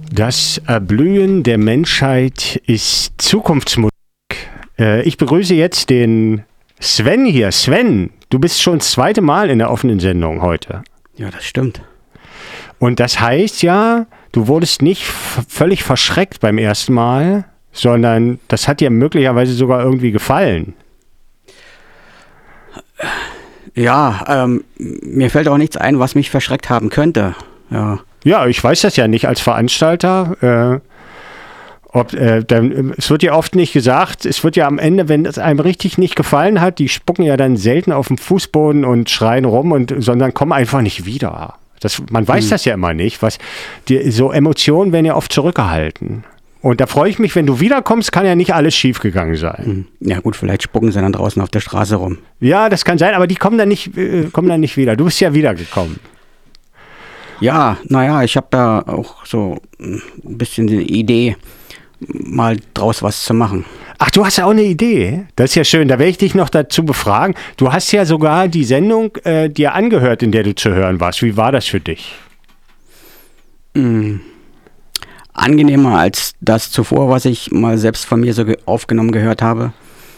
Das Erblühen der Menschheit ist Zukunftsmusik. Ich begrüße jetzt den Sven hier. Sven, du bist schon das zweite Mal in der offenen Sendung heute. Ja, das stimmt. Und das heißt ja, du wurdest nicht völlig verschreckt beim ersten Mal, sondern das hat dir möglicherweise sogar irgendwie gefallen. Ja, mir fällt auch nichts ein, was mich verschreckt haben könnte. Ja, ich weiß das ja nicht als Veranstalter. Es wird ja oft nicht gesagt, es wird ja am Ende, wenn es einem richtig nicht gefallen hat, die spucken ja dann selten auf den Fußboden und schreien rum, sondern kommen einfach nicht wieder. Man weiß das ja immer nicht. So Emotionen werden ja oft zurückgehalten. Und da freue ich mich, wenn du wiederkommst, kann ja nicht alles schiefgegangen sein. Ja gut, vielleicht spucken sie dann draußen auf der Straße rum. Ja, das kann sein, aber die kommen dann nicht wieder. Du bist ja wiedergekommen. Ja, naja, ich habe da auch so ein bisschen die Idee, mal draus was zu machen. Ach, du hast ja auch eine Idee. Das ist ja schön. Da werde ich dich noch dazu befragen. Du hast ja sogar die Sendung dir angehört, in der du zu hören warst. Wie war das für dich? Angenehmer als das zuvor, was ich mal selbst von mir so aufgenommen gehört habe.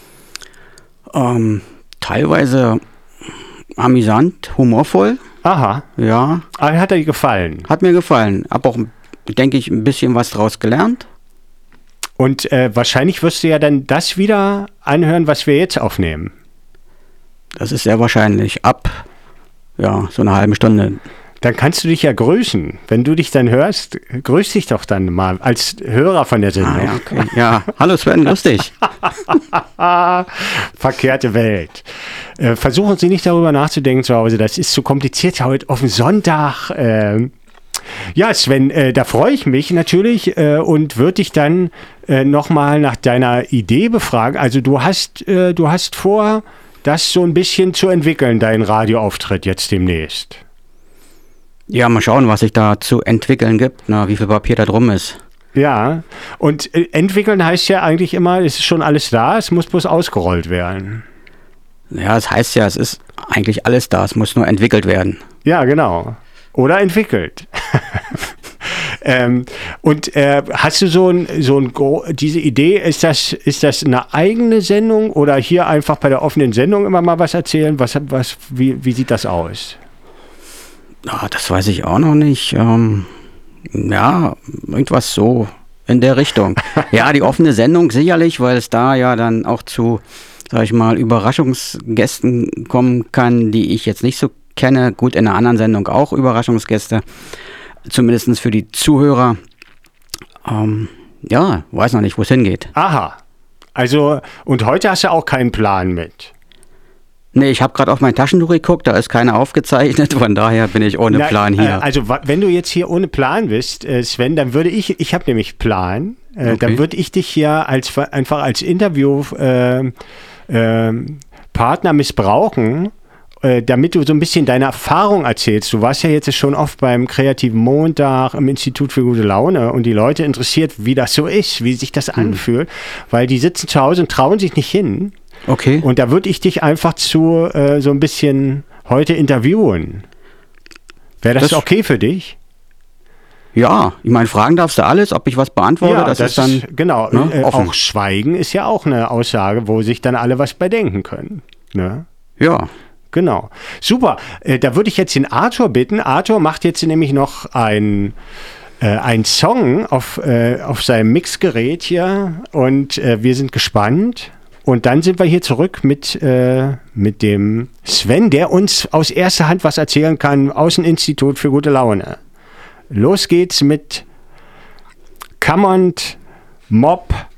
Teilweise amüsant, humorvoll. Aha. Ja. Aber hat dir gefallen? Hat mir gefallen. Hab auch, denke ich, ein bisschen was draus gelernt. Und wahrscheinlich wirst du ja dann das wieder anhören, was wir jetzt aufnehmen. Das ist sehr wahrscheinlich. Ab, so eine halbe Stunde. Dann kannst du dich ja grüßen. Wenn du dich dann hörst, grüß dich doch dann mal als Hörer von der Sendung. Ja, okay. Ja, hallo Sven, lustig. Verkehrte Welt. Versuchen Sie nicht darüber nachzudenken zu Hause. Das ist zu kompliziert heute auf dem Sonntag. Ja, Sven, da freue ich mich natürlich und würde dich dann nochmal nach deiner Idee befragen. Also du hast vor, das so ein bisschen zu entwickeln, deinen Radioauftritt jetzt demnächst. Ja, mal schauen, was sich da zu entwickeln gibt, wie viel Papier da drum ist. Ja, und entwickeln heißt ja eigentlich immer, es ist schon alles da, es muss bloß ausgerollt werden. Ja, das heißt ja, es ist eigentlich alles da, es muss nur entwickelt werden. Ja, genau. Oder entwickelt. Hast du diese Idee, ist das eine eigene Sendung oder hier einfach bei der offenen Sendung immer mal was erzählen? Wie sieht das aus? Das weiß ich auch noch nicht. Irgendwas so in der Richtung. Ja, die offene Sendung sicherlich, weil es da ja dann auch zu, sag ich mal, Überraschungsgästen kommen kann, die ich jetzt nicht so kenne. Gut, in einer anderen Sendung auch Überraschungsgäste. Zumindest für die Zuhörer. Weiß noch nicht, wo es hingeht. Aha. Also, und heute hast du auch keinen Plan mit? Nee, ich habe gerade auf mein Taschentuch geguckt, da ist keiner aufgezeichnet, von daher bin ich ohne Plan hier. Also wenn du jetzt hier ohne Plan bist, Sven, dann würde ich habe nämlich Plan, dann würde ich dich hier einfach als Interviewpartner missbrauchen, damit du so ein bisschen deine Erfahrung erzählst. Du warst ja jetzt schon oft beim Kreativen Montag im Institut für gute Laune und die Leute interessiert, wie das so ist, wie sich das anfühlt, weil die sitzen zu Hause und trauen sich nicht hin. Okay. Und da würde ich dich einfach so ein bisschen heute interviewen. Wäre das okay für dich? Ja, ich meine, fragen darfst du alles, ob ich was beantworte, ja, das ist dann genau. Offen. Auch Schweigen ist ja auch eine Aussage, wo sich dann alle was bei denken können. Ne? Ja. Genau. Super. Da würde ich jetzt den Arthur bitten. Arthur macht jetzt nämlich noch ein Song auf seinem Mixgerät hier und wir sind gespannt. Und dann sind wir hier zurück mit dem Sven, der uns aus erster Hand was erzählen kann aus dem Institut für gute Laune. Los geht's mit Command Mob